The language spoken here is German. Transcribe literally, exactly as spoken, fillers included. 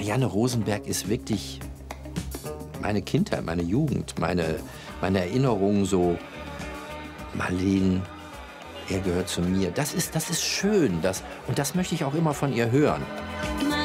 Marianne Rosenberg ist wirklich meine Kindheit, meine Jugend, meine, meine Erinnerungen so. Marleen, er gehört zu mir. Das ist, das ist schön. Das, und das möchte ich auch immer von ihr hören.